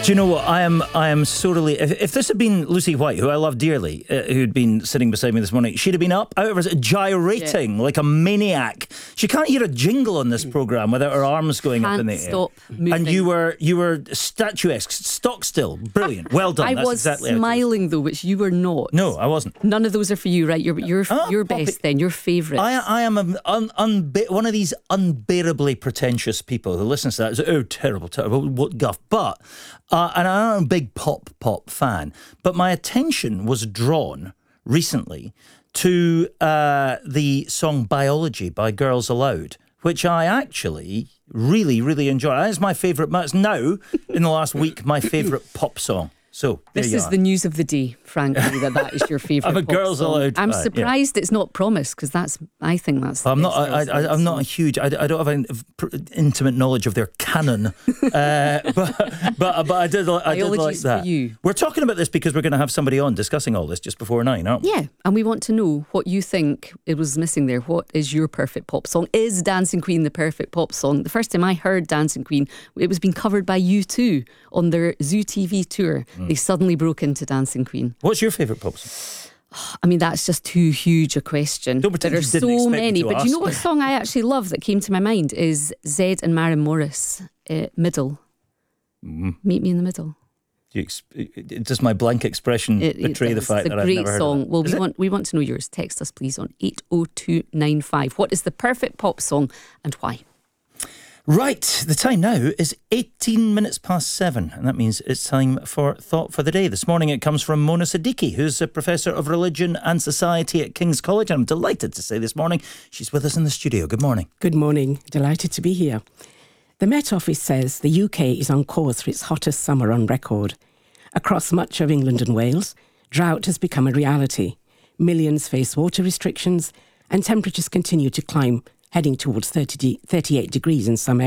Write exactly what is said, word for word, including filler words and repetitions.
Do you know what? I am I am sorely... If, if this had been Lucy White, who I love dearly, uh, who'd been sitting beside me this morning, she'd have been up, out of her, gyrating yeah. like a maniac. She can't hear a jingle on this programme without her arms going can't up in the air. Stop moving. And you were you were statuesque, stock still. Brilliant. Well done. I That's was exactly smiling, though, which you were not. No, I wasn't. None of those are for you, right? You're, you're, oh, your best then, your favourite. I, I am a, un, unbe- one of these unbearably pretentious people who listens to that and says, oh, terrible, terrible, what guff. But, uh, and I'm a big pop, pop fan, but my attention was drawn recently to uh, the song Biology by Girls Aloud, which I actually really, really enjoy. It's my favourite, it's now, in the last week, my favourite pop song. So this is are. the news of the day, frankly, that that is your favourite. I'm a pop Girls song. Aloud. I'm fan, surprised yeah. it's not Promise, because that's. I think that's. I'm not. I, I, I'm not song. a huge. I, I don't have an intimate knowledge of their canon, uh, but but but I did. I did like that. For you. We're talking about this because we're going to have somebody on discussing all this just before nine, aren't we? Yeah, and we want to know what you think it was missing there. What is your perfect pop song? Is Dancing Queen the perfect pop song? The first time I heard Dancing Queen, it was being covered by U two on their Zoo T V tour. Mm. They suddenly broke into Dancing Queen. What's your favourite pop song? I mean, that's just too huge a question. Don't pretend there are you didn't so expect many. me to But ask. do you know what song I actually love that came to my mind is Zed and Maren Morris, uh, Middle. Mm. Meet Me in the Middle. Do you exp- does my blank expression It, it betray the does. fact it's that I've a never great heard song. of it? Well, Is we it? want we want to know yours. Text us, please, on eight oh two nine five. What is the perfect pop song and why? Right, the time now is eighteen minutes past seven, and that means it's time for Thought for the Day. This morning it comes from Mona Siddiqui, who's a Professor of Religion and Society at King's College. And I'm delighted to say this morning she's with us in the studio. Good morning. Good morning. Delighted to be here. The Met Office says the U K is on course for its hottest summer on record. Across much of England and Wales, drought has become a reality. Millions face water restrictions, and temperatures continue to climb, heading towards thirty, thirty-eight degrees in some areas.